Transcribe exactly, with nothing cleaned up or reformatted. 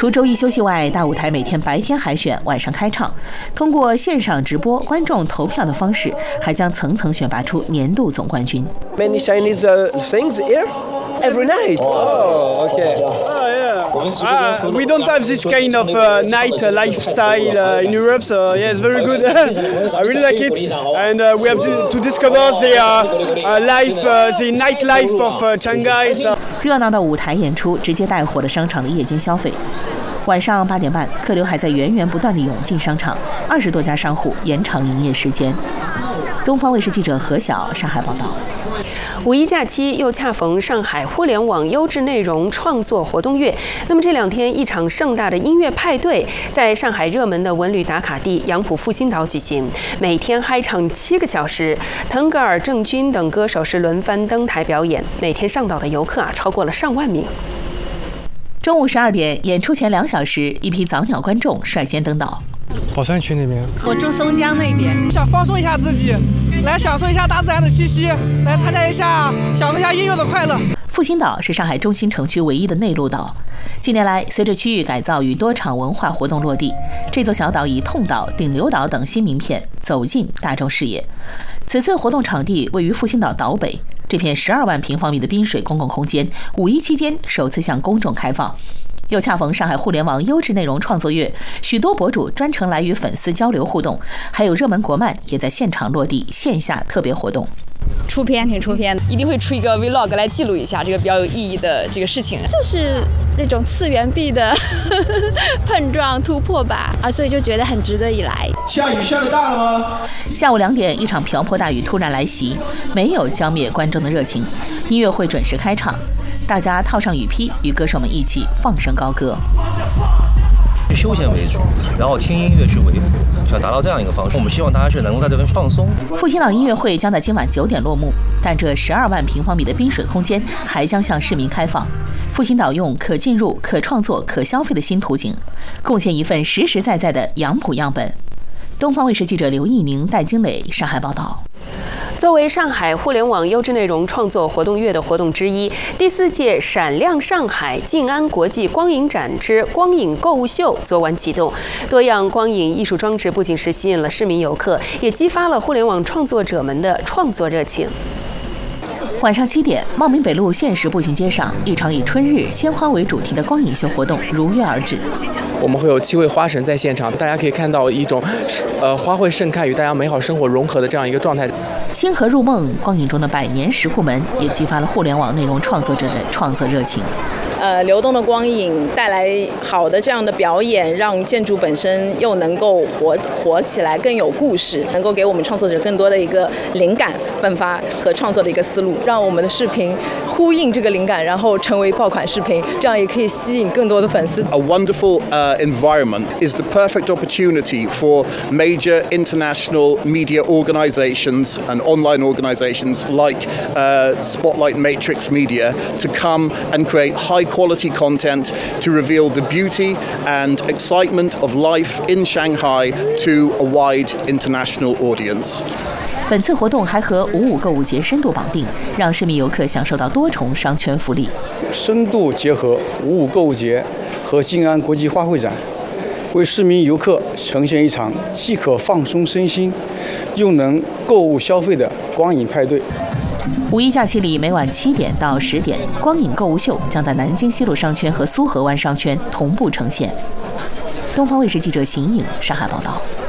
除周一休息外，大舞台每天白天海选，晚上开唱。通过线上直播、观众投票的方式，还将层层选拔出年度总冠军。 Many Chinese uh, things here every night. Oh, okay. Oh, yeah. Uh, we don't have this kind of uh, night uh, lifestyle uh, in Europe, so yeah, it's very good. I really like it, and uh, we have to, to discover the uh, uh, life, uh, the nightlife of uh, Shanghai. So. 热闹的舞台演出直接带火了商场的夜间消费。晚上八点半，客流还在源源不断地涌进商场，二十多家商户延长营业时间。东方卫视记者何晓上海报道。 五一假期又恰逢上海互联网优质内容创作活动月，那么这两天一场盛大的音乐派对在上海热门的文旅打卡地杨浦复兴岛举行，每天嗨唱七个小时，腾格尔、郑钧等歌手是轮番登台表演，每天上岛的游客啊超过了上万名。 中午十二点，演出前两小时，一批早鸟观众率先登岛。 宝山区那边， 我住松江那边， 想放松一下自己，来享受一下大自然的气息，来参加一下，享受一下音乐的快乐。 复兴岛是上海中心城区唯一的内陆岛。近年来，随着区域改造与多场文化活动落地，这座小岛以痛岛、顶流岛等新名片走进大众视野。此次活动场地位于复兴岛岛北，这片十二万平方米的滨水公共空间，五一期间首次向公众开放。又恰逢上海互联网优质内容创作月，许多博主专程来与粉丝交流互动，还有热门国漫也在现场落地线下特别活动。 出片挺出片的， 一定会出一个 vlog 来记录一下这个比较有意义的这个事情， 就是那种次元壁的碰撞突破吧，啊，所以就觉得很值得一来。 下雨下得大了吗？ 下午两点，一场瓢泼大雨突然来袭，没有浇灭观众的热情，音乐会准时开唱，大家套上雨披，与歌手们一起放声高歌。 以休闲为主，然后听音乐去为辅，想达到这样一个方式。我们希望大家是能够在这边放松。 复兴岛音乐会将在今晚九点落幕，但这十二万平方米的滨水空间还将向市民开放。复兴岛用可进入、可创作、可消费的新图景，贡献一份实实在在的杨浦样本。东方卫视记者刘义宁、戴金磊上海报道。 作为上海互联网优质内容创作活动月的活动之一，第四届闪亮上海静安国际光影展之光影购物秀昨晚启动。多样光影艺术装置不仅是吸引了市民游客，也激发了互联网创作者们的创作热情。 晚上七点，茂名北路现实步行街上，一场以春日鲜花为主题的光影秀活动如约而至。 我们会有七位花神在现场，大家可以看到一种，呃，花卉盛开与大家美好生活融合的这样一个状态。 星河入梦，光影中的百年石库门，也激发了互联网内容创作者的创作热情。 呃，流动的光影带来好的这样的表演，让建筑本身又能够活活起来，更有故事，能够给我们创作者更多的一个灵感迸发和创作的一个思路， 让我们的视频呼应这个灵感，然后成为爆款视频，这样也可以吸引更多的粉丝。 A wonderful uh, environment is the perfect opportunity for major international media organizations and online organizations like uh, Spotlight Matrix Media to come and create high quality content to reveal the beauty and excitement of life in Shanghai to a wide international audience. 本次活动还和五五购物节深度绑定，让市民游客享受到多重商圈福利。 深度结合五五购物节和静安国际花卉展，为市民游客呈现一场既可放松身心，又能购物消费的光影派对。 五一假期里，每晚七点到十点，光影购物秀将在南京西路商圈和苏河湾商圈同步呈现。东方卫视记者邢颖上海报道。